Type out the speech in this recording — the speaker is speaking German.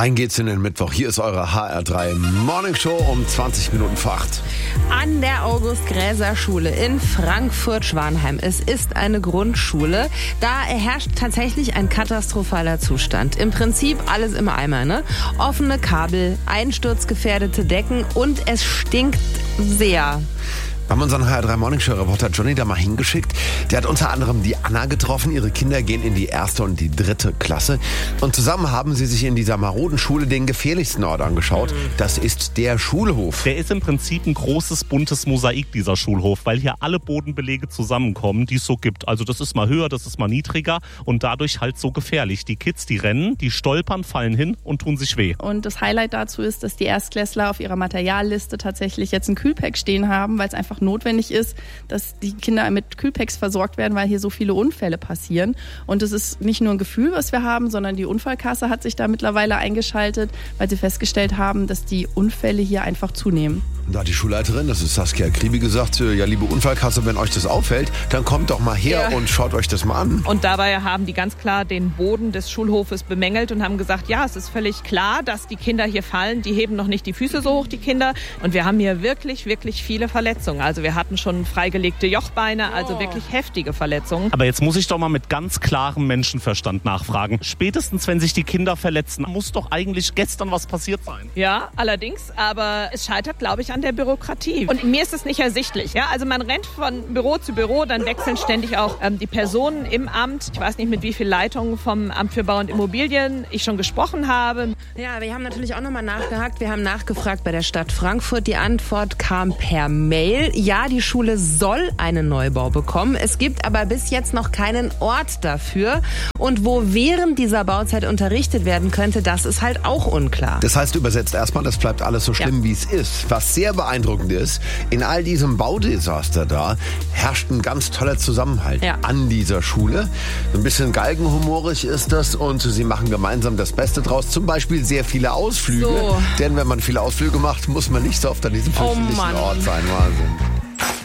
Rein geht's in den Mittwoch. Hier ist eure HR3 Morning Show um 20 Minuten vor 8. An der August-Gräser-Schule in Frankfurt-Schwanheim. Es ist eine Grundschule. Da herrscht tatsächlich ein katastrophaler Zustand. Im Prinzip alles im Eimer, ne? Offene Kabel, einsturzgefährdete Decken und es stinkt sehr. Wir haben unseren HR3 Morning Show Reporter Johnny da mal hingeschickt. Der hat unter anderem die Anna getroffen. Ihre Kinder gehen in die 1. und die 3. Klasse. Und zusammen haben sie sich in dieser maroden Schule den gefährlichsten Ort angeschaut. Das ist der Schulhof. Der ist im Prinzip ein großes, buntes Mosaik, dieser Schulhof, weil hier alle Bodenbelege zusammenkommen, die es so gibt. Also das ist mal höher, das ist mal niedriger und dadurch halt so gefährlich. Die Kids, die rennen, die stolpern, fallen hin und tun sich weh. Und das Highlight dazu ist, dass die Erstklässler auf ihrer Materialliste tatsächlich jetzt ein Kühlpack stehen haben, weil es einfach notwendig ist, dass die Kinder mit Kühlpacks versorgt werden, weil hier so viele Unfälle passieren. Und es ist nicht nur ein Gefühl, was wir haben, sondern die Unfallkasse hat sich da mittlerweile eingeschaltet, weil sie festgestellt haben, dass die Unfälle hier einfach zunehmen. Und da hat die Schulleiterin, das ist Saskia Kribi, gesagt, ja liebe Unfallkasse, wenn euch das auffällt, dann kommt doch mal her und schaut euch das mal an. Und dabei haben die ganz klar den Boden des Schulhofes bemängelt und haben gesagt, ja, es ist völlig klar, dass die Kinder hier fallen, die heben noch nicht die Füße so hoch, die Kinder. Und wir haben hier wirklich, wirklich viele Verletzungen. Also wir hatten schon freigelegte Jochbeine, also wirklich heftige Verletzungen. Aber jetzt muss ich doch mal mit ganz klarem Menschenverstand nachfragen. Spätestens, wenn sich die Kinder verletzen, muss doch eigentlich gestern was passiert sein. Ja, allerdings, aber es scheitert, glaube ich, an der Bürokratie. Und mir ist es nicht ersichtlich. Ja? Also man rennt von Büro zu Büro, dann wechseln ständig auch die Personen im Amt. Ich weiß nicht, mit wie vielen Leitungen vom Amt für Bau und Immobilien ich schon gesprochen habe. Ja, wir haben natürlich auch nochmal nachgehakt. Wir haben nachgefragt bei der Stadt Frankfurt. Die Antwort kam per Mail. Ja, die Schule soll einen Neubau bekommen. Es gibt aber bis jetzt noch keinen Ort dafür. Und wo während dieser Bauzeit unterrichtet werden könnte, das ist halt auch unklar. Das heißt übersetzt erstmal, das bleibt alles so schlimm, wie es ist. Was sehr beeindruckend ist, in all diesem Baudesaster da herrscht ein ganz toller Zusammenhalt an dieser Schule. Ein bisschen galgenhumorig ist das und sie machen gemeinsam das Beste draus. Zum Beispiel sehr viele Ausflüge. Denn wenn man viele Ausflüge macht, muss man nicht so oft an diesem fürchterlichen Ort sein. Wahnsinn.